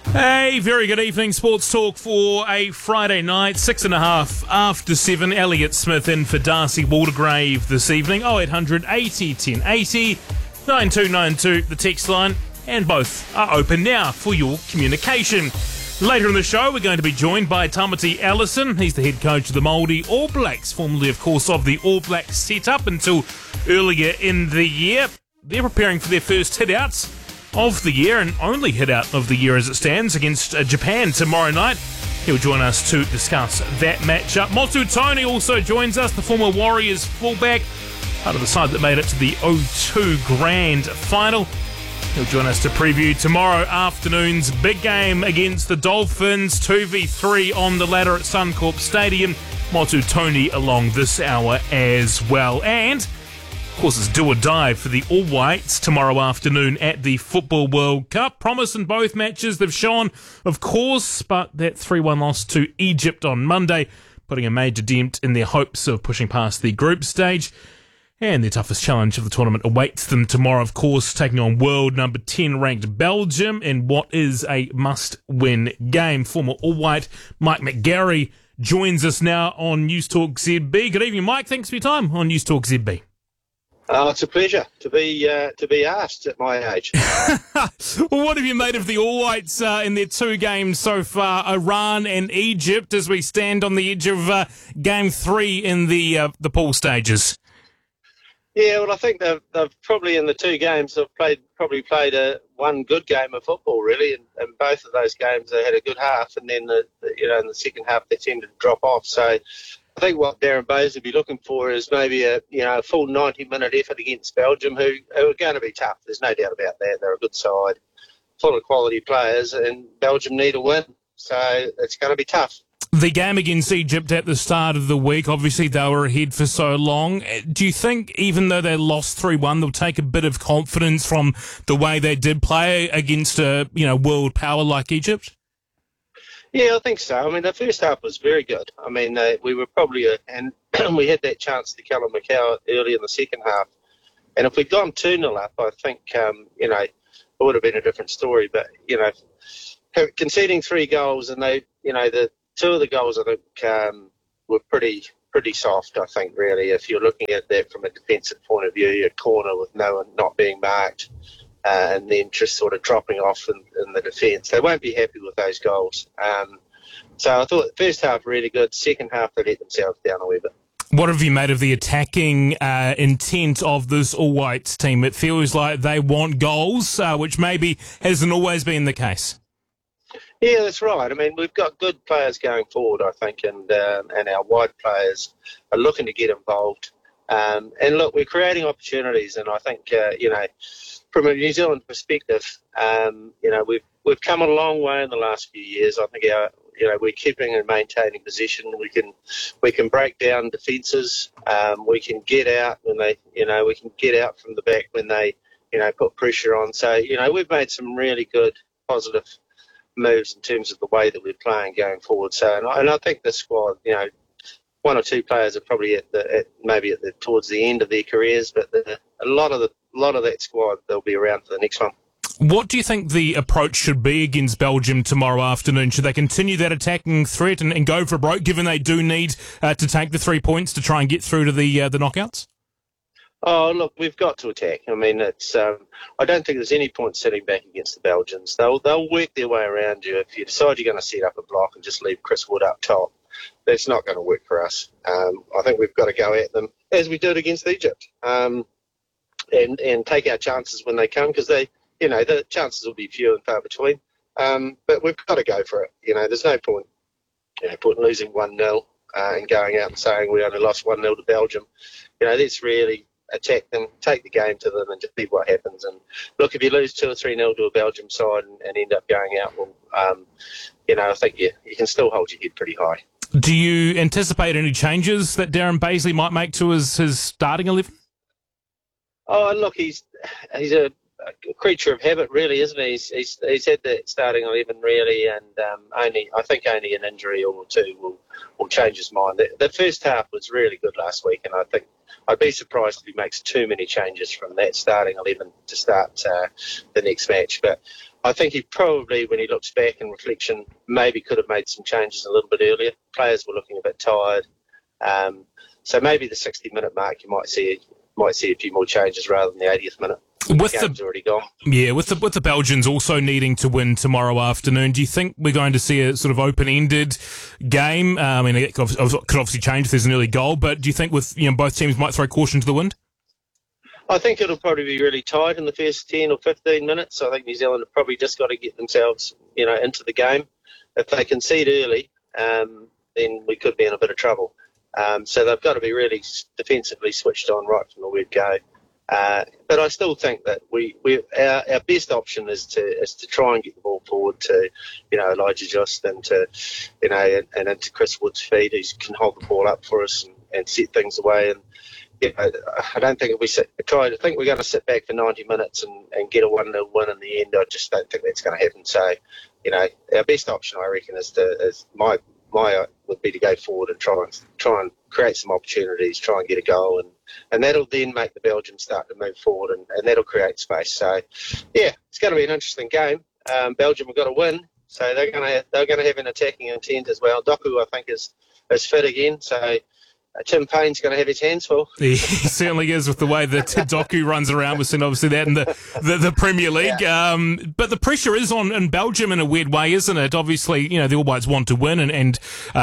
Hey, very good evening. Sports talk for a Friday night, 6:30 after 7. Elliot Smith in for Darcy Waldegrave this evening. 0800 80 1080 9292, the text line, and both are open now for your communication. Later in the show, we're going to be joined by Tamati Ellison. He's the head coach of the Māori All Blacks, formerly, of course, of the All Blacks setup until earlier in the year. They're preparing for their first hit-outs of the year and only hit-out of the year as it stands against Japan tomorrow night. He'll join us to discuss that matchup. Motu Tony also joins us, the former Warriors fullback, part of the side that made it to the O2 Grand Final. He'll join us to preview tomorrow afternoon's big game against the Dolphins, 2v3 on the ladder at Suncorp Stadium. Motu Tony along this hour as well. And of course, it's do or die for the All Whites tomorrow afternoon at the Football World Cup. Promise in both matches they've shown, of course, but that 3-1 loss to Egypt on Monday, putting a major dent in their hopes of pushing past the group stage. And their toughest challenge of the tournament awaits them tomorrow, of course, taking on world number 10 ranked Belgium in what is a must-win game. Former All White Mike McGarry joins us now on News Talk ZB. Good evening, Mike. Thanks for your time on News Talk ZB. It's a pleasure to be asked at my age. Well, what have you made of the All Whites in their two games so far, Iran and Egypt, as we stand on the edge of Game 3 in the pool stages? Yeah, well, I think they've probably in the two games they've probably played one good game of football, really, and both of those games they had a good half, and then in the second half they tended to drop off. So I think what Darren Bowes would be looking for is maybe a full 90-minute effort against Belgium, who are going to be tough. There's no doubt about that. They're a good side, full of quality players, and Belgium need a win, so it's going to be tough. The game against Egypt at the start of the week, obviously they were ahead for so long. Do you think, even though they lost 3-1, they'll take a bit of confidence from the way they did play against a world power like Egypt? Yeah, I think so. I mean, the first half was very good. I mean, we were probably, and we had that chance to Callum Macau early in the second half. And if we'd gone 2-0 up, I think, it would have been a different story. But, conceding 3 goals and the 2 of the goals, I think, were pretty soft, I think, really. If you're looking at that from a defensive point of view, your corner with no one not being marked, and then just sort of dropping off in the defence. They won't be happy with those goals. So I thought the first half really good. Second half, they let themselves down a wee bit. What have you made of the attacking intent of this All Whites team? It feels like they want goals, which maybe hasn't always been the case. Yeah, that's right. I mean, we've got good players going forward, I think, and our wide players are looking to get involved. And look, we're creating opportunities, and I think, from a New Zealand perspective, we've come a long way in the last few years. I think we're keeping and maintaining possession. We can break down defences. We can get out when we can get out from the back when they, put pressure on. So, we've made some really good positive moves in terms of the way that we're playing going forward. So, and I think the squad, 1 or 2 players are probably towards the end of their careers, but a lot of that squad, they'll be around for the next one. What do you think the approach should be against Belgium tomorrow afternoon? Should they continue that attacking threat and go for broke, given they do need to take the 3 points to try and get through to the knockouts? Oh, look, we've got to attack. I mean, it's. I don't think there's any point sitting back against the Belgians. They'll work their way around you. If you decide you're going to set up a block and just leave Chris Wood up top, that's not going to work for us. I think we've got to go at them as we did against Egypt, and take our chances when they come, because the chances will be few and far between. But we've got to go for it. There's no point, losing 1-0 and going out and saying we only lost 1-0 to Belgium. Let's really attack them, take the game to them, and just see what happens. And look, if you lose 2 or 3-0 to a Belgium side and end up going out, well, I think you can still hold your head pretty high. Do you anticipate any changes that Darren Baisley might make to his starting 11? Oh, look, he's a creature of habit, really, isn't he? He's had that starting 11, really, and I think only an injury or 2 will change his mind. The first half was really good last week, and I think I'd be surprised if he makes too many changes from that starting 11 to start the next match. But I think he probably, when he looks back in reflection, maybe could have made some changes a little bit earlier. Players were looking a bit tired. So maybe the 60-minute mark, you might see a few more changes rather than the 80th minute. With the game's already gone. Yeah, with the Belgians also needing to win tomorrow afternoon, do you think we're going to see a sort of open-ended game? I mean, it could obviously change if there's an early goal, but do you think with both teams might throw caution to the wind? I think it'll probably be really tight in the first 10 or 15 minutes. I think New Zealand have probably just got to get themselves, into the game. If they concede early, then we could be in a bit of trouble. So they've got to be really defensively switched on right from the word go. But I still think that our best option is to try and get the ball forward to, Elijah Just and to, and into Chris Wood's feet, who can hold the ball up for us and set things away. And I don't think if we think we're going to sit back for 90 minutes and get a 1-0 win in the end. I just don't think that's going to happen. So, our best option, I reckon, my would be to go forward and try and create some opportunities, try and get a goal, and that'll then make the Belgians start to move forward, and that'll create space. So, yeah, it's going to be an interesting game. Belgium have got to win, so they're going to have an attacking intent as well. Doku, I think, is fit again, so Tim Payne's going to have his hands full. He certainly is, with the way that Doku runs around. We've seen obviously that in the Premier League. Yeah. But the pressure is on in Belgium in a weird way, isn't it? Obviously, the All Whites want to win and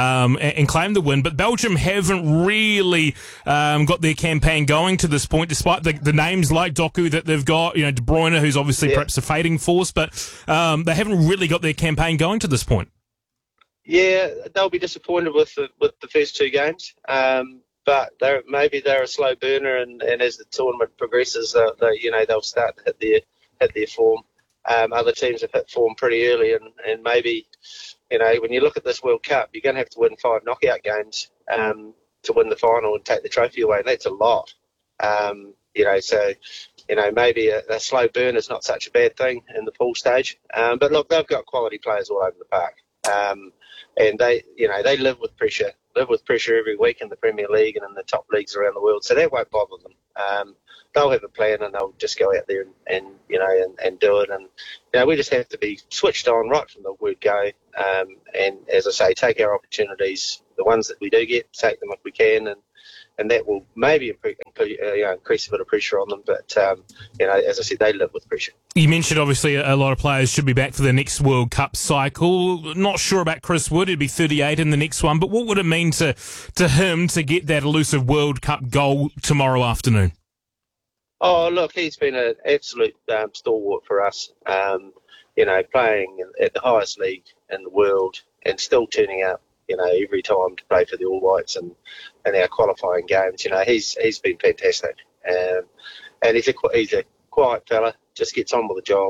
claim the win, but Belgium haven't really got their campaign going to this point, despite the names like Doku that they've got. De Bruyne, who's obviously perhaps a fading force, but they haven't really got their campaign going to this point. Yeah, they'll be disappointed with the first two games, but maybe they're a slow burner, and as the tournament progresses, they'll start to hit their form. Other teams have hit form pretty early, and maybe when you look at this World Cup, you're going to have to win 5 knockout games to win the final and take the trophy away, and that's a lot. So maybe a slow burn is not such a bad thing in the pool stage. But look, they've got quality players all over the park. And they live with pressure every week in the Premier League and in the top leagues around the world. So that won't bother them. They'll have a plan and they'll just go out there and do it. And we just have to be switched on right from the word go. And as I say, take our opportunities, the ones that we do get, take them if we can, and that will maybe increase a bit of pressure on them. But, as I said, they live with pressure. You mentioned, obviously, a lot of players should be back for the next World Cup cycle. Not sure about Chris Wood. He'd be 38 in the next one. But what would it mean to him to get that elusive World Cup goal tomorrow afternoon? Oh, look, he's been an absolute stalwart for us, playing at the highest league in the world and still turning up, every time to play for the All Whites and our qualifying games. He's been fantastic. And he's a quiet fella, just gets on with the job.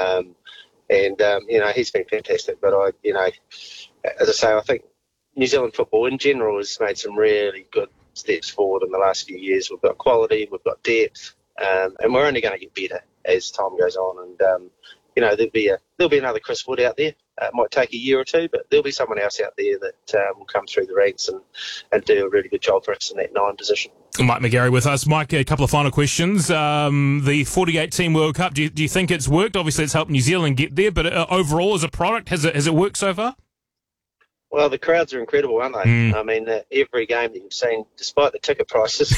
He's been fantastic. But as I say, I think New Zealand football in general has made some really good steps forward in the last few years. We've got quality, we've got depth, and we're only going to get better as time goes on. And there'll be another Chris Wood out there. It might take a year or two, but there'll be someone else out there that will come through the ranks and do a really good job for us in that 9 position. Mike McGarry with us. Mike, a couple of final questions. The 48-team World Cup, do you think it's worked? Obviously, it's helped New Zealand get there, but overall, as a product, has it worked so far? Well, the crowds are incredible, aren't they? I mean, every game that you've seen, despite the ticket prices,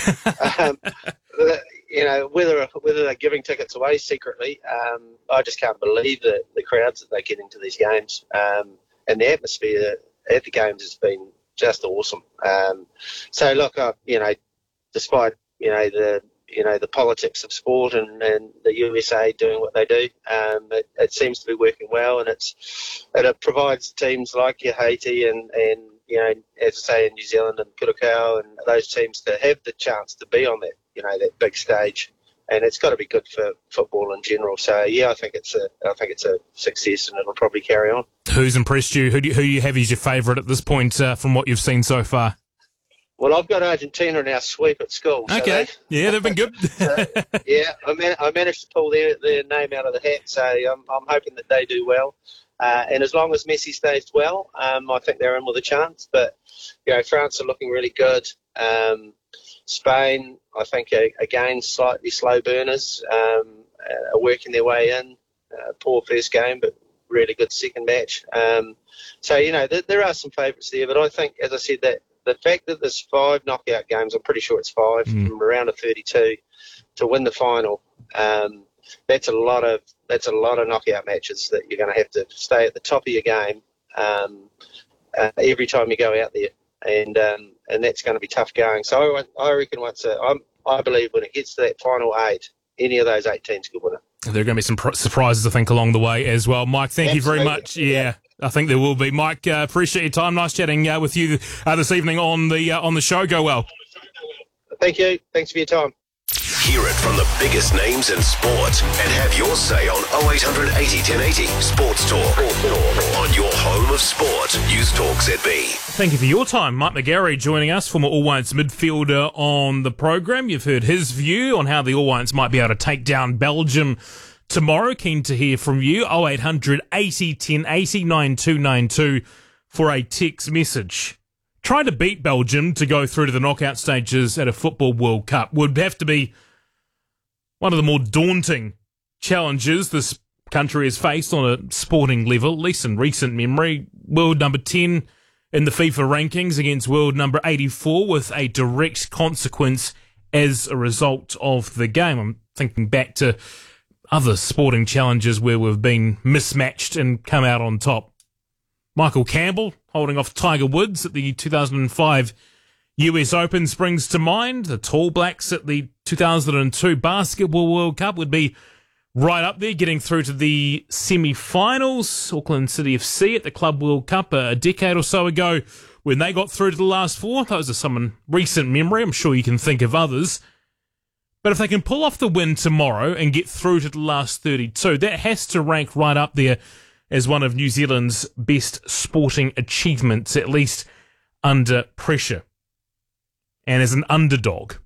whether they're giving tickets away secretly, I just can't believe the crowds that they get into these games. And the atmosphere at the games has been just awesome. So look, despite the politics of sport and the USA doing what they do, it seems to be working well, and it provides teams like your Haiti and as I say, in New Zealand and Curacao and those teams to have the chance to be on that that big stage, and it's got to be good for football in general. So yeah, I think it's a success, and it'll probably carry on. Who's impressed you? Who do you have as your favourite at this point from what you've seen so far? Well, I've got Argentina in our sweep at school. Okay. So they've been good. I managed to pull their name out of the hat, so I'm hoping that they do well. And as long as Messi stays well, I think they're in with a chance. But, France are looking really good. Spain, I think, again, slightly slow burners, are working their way in. poor first game, but really good second match. So, there are some favourites there, but I think, as I said, that the fact that there's 5 knockout games, I'm pretty sure it's 5 from a round of 32 to win the final. That's a lot of knockout matches that you're going to have to stay at the top of your game every time you go out there, and that's going to be tough going. So I reckon I believe when it gets to that final 8, any of those 8 teams could win it. There are going to be some surprises, I think, along the way as well. Mike, thank you very much. Yeah, I think there will be. Mike, appreciate your time. Nice chatting with you this evening on the show. Go well. Thank you. Thanks for your time. Hear it from the biggest names in sport and have your say on 0800 80 1080 Sports Talk on your home of sport. News Talk ZB. Thank you for your time. Mike McGarry joining us, former All Whites midfielder on the program. You've heard his view on how the All Whites might be able to take down Belgium tomorrow. Keen to hear from you. 0800 80 1080 9292 for a text message. Trying to beat Belgium to go through to the knockout stages at a Football World Cup would have to be one of the more daunting challenges this country has faced on a sporting level, at least in recent memory. World number 10 in the FIFA rankings against world number 84 with a direct consequence as a result of the game. I'm thinking back to other sporting challenges where we've been mismatched and come out on top. Michael Campbell holding off Tiger Woods at the 2005 US Open springs to mind. The Tall Blacks at the 2002 Basketball World Cup would be right up there, getting through to the semi-finals. Auckland City FC at the Club World Cup a decade or so ago when they got through to the last 4. Those are some in recent memory. I'm sure you can think of others. But if they can pull off the win tomorrow and get through to the last 32, that has to rank right up there as one of New Zealand's best sporting achievements, at least under pressure and as an underdog.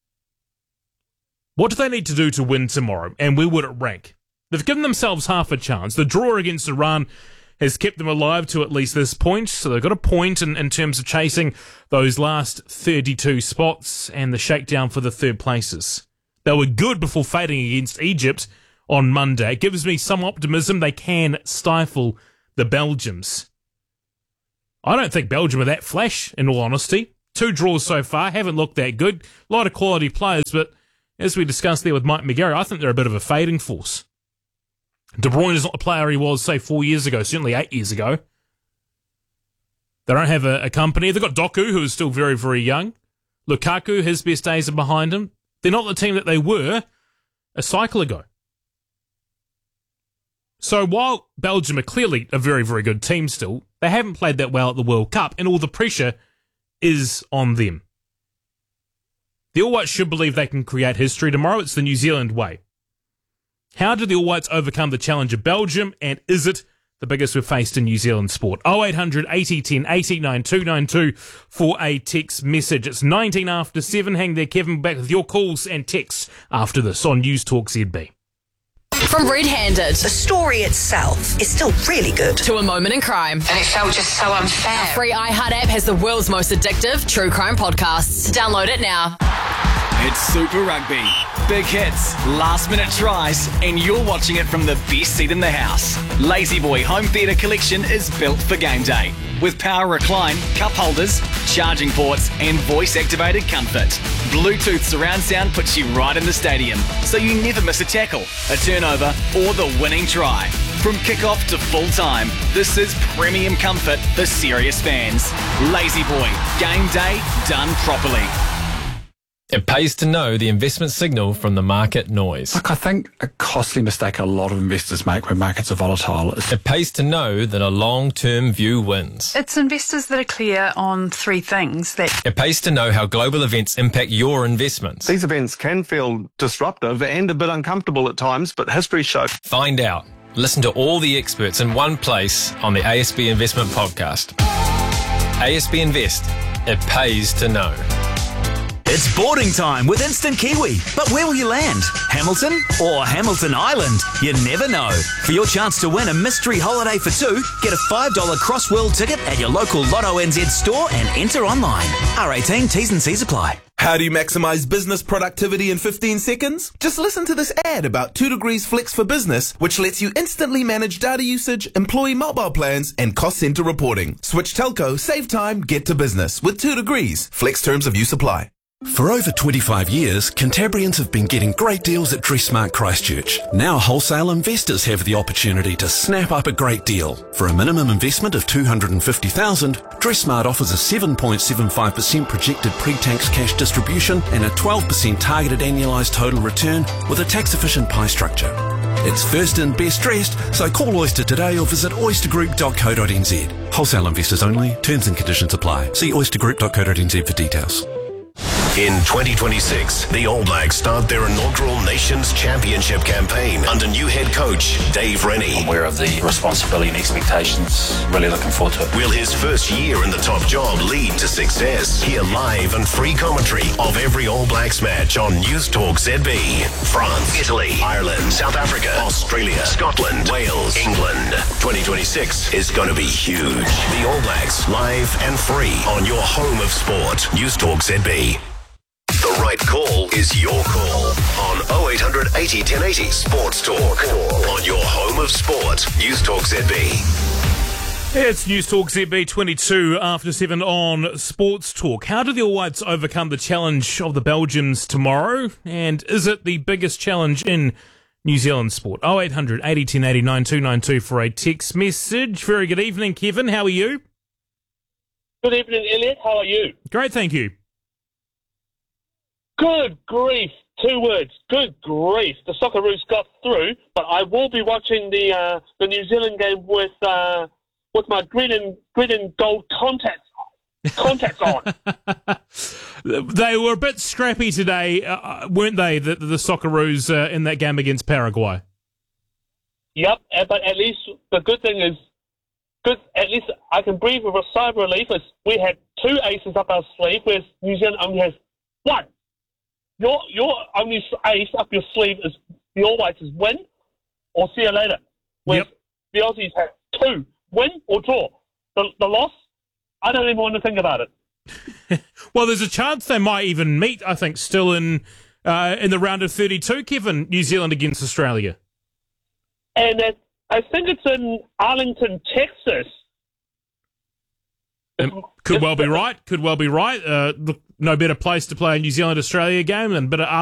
What do they need to do to win tomorrow, and where would it rank? They've given themselves half a chance. The draw against Iran has kept them alive to at least this point, so they've got a point in terms of chasing those last 32 spots and the shakedown for the third places. They were good before fading against Egypt on Monday. It gives me some optimism they can stifle the Belgians. I don't think Belgium are that flash, in all honesty. 2 draws so far, haven't looked that good. A lot of quality players, but as we discussed there with Mike McGarry, I think they're a bit of a fading force. De Bruyne is not the player he was, say, 4 years ago, certainly 8 years ago. They don't have a company. They've got Doku, who is still very, very young. Lukaku, his best days are behind him. They're not the team that they were a cycle ago. So while Belgium are clearly a very, very good team still, they haven't played that well at the World Cup, and all the pressure is on them. The All Whites should believe they can create history tomorrow. It's the New Zealand way. How do the All Whites overcome the challenge of Belgium, and is it the biggest we've faced in New Zealand sport? 0800 80 10 80 9292 for a text message. It's 19 after 7. Hang there, Kevin, back with your calls and texts after this on News Talk ZB. From Red Handed, the story itself is still really good, to A Moment in Crime. And it felt just so unfair. Our free iHeart app has the world's most addictive true crime podcasts. Download it now. It's Super Rugby. Big hits, last-minute tries, and you're watching it from the best seat in the house. Lazy Boy Home Theatre Collection is built for game day. With power recline, cup holders, charging ports, and voice-activated comfort. Bluetooth surround sound puts you right in the stadium, so you never miss a tackle, a turnover, or the winning try. From kick-off to full-time, this is premium comfort for serious fans. Lazy Boy, game day done properly. It pays to know the investment signal from the market noise. Look, I think a costly mistake a lot of investors make when markets are volatile is... It pays to know that a long-term view wins. It's investors that are clear on 3 things that... It pays to know how global events impact your investments. These events can feel disruptive and a bit uncomfortable at times, but history shows... Find out. Listen to all the experts in one place on the ASB Investment Podcast. ASB Invest. It pays to know. It's boarding time with Instant Kiwi. But where will you land? Hamilton or Hamilton Island? You never know. For your chance to win a mystery holiday for 2, get a $5 Cross World ticket at your local Lotto NZ store and enter online. R18 T's and C's apply. How do you maximize business productivity in 15 seconds? Just listen to this ad about 2 Degrees Flex for Business, which lets you instantly manage data usage, employee mobile plans, and cost center reporting. Switch telco, save time, get to business with 2 Degrees. Flex terms of use apply. For over 25 years, Cantabrians have been getting great deals at Dressmart Christchurch. Now wholesale investors have the opportunity to snap up a great deal. For a minimum investment of $250,000, Dressmart offers a 7.75% projected pre-tax cash distribution and a 12% targeted annualised total return with a tax-efficient pie structure. It's first in, best dressed, so call Oyster today or visit oystergroup.co.nz. Wholesale investors only. Terms and conditions apply. See oystergroup.co.nz for details. In 2026, the All Blacks start their inaugural Nations Championship campaign under new head coach Dave Rennie. I'm aware of the responsibility and expectations. Really looking forward to it. Will his first year in the top job lead to success? Hear live and free commentary of every All Blacks match on News Talk ZB. France, Italy, Ireland, South Africa, Australia, Scotland, Wales, England. 2026 is going to be huge. The All Blacks live and free on your home of sport. News Talk ZB. The right call is your call on 0800 80 1080 Sports Talk on your home of sport. News Talk ZB. It's News Talk ZB 22 after 7 on Sports Talk. How do the All Whites overcome the challenge of the Belgians tomorrow? And is it the biggest challenge in New Zealand sport? 0800 80 1080 9292 for a text message. Very good evening, Kevin. How are you? Good evening, Elliot. How are you? Great, thank you. Good grief. 2 words. Good grief. The Socceroos got through, but I will be watching the New Zealand game with my green and gold contacts on. They were a bit scrappy today, weren't they, the Socceroos in that game against Paraguay? Yep, but at least the good thing is, at least I can breathe with a sigh of relief. We had 2 aces up our sleeve, whereas New Zealand only has 1. Your only ace up your sleeve is the All Whites is win or see you later. Whereas the Aussies have 2, win or draw. The loss, I don't even want to think about it. Well, there's a chance they might even meet, I think, still in the round of 32, Kevin, New Zealand against Australia. And I think it's in Arlington, Texas. Could well be right. Look, no better place to play a New Zealand-Australia game than a bit of